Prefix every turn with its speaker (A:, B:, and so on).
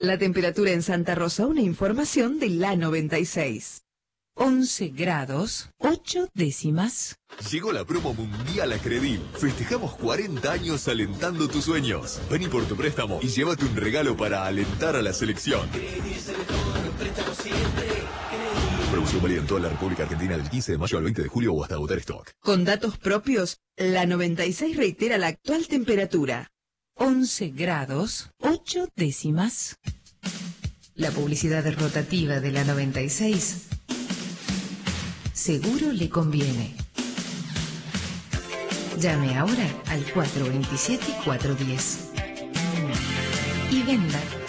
A: La temperatura en Santa Rosa, una información de la 96.
B: 11 grados, 8 décimas.
C: Llegó la promo mundial a Credil. Festejamos 40 años alentando tus sueños. Vení por tu préstamo y llévate un regalo para alentar a la selección. Producción válida en toda la República Argentina del 15 de mayo al 20 de julio o hasta agotar stock.
A: Con datos propios, la 96 reitera la actual temperatura.
B: 11 grados, 8 décimas.
D: La publicidad rotativa de la 96 seguro le conviene. Llame ahora al 427-410 y venda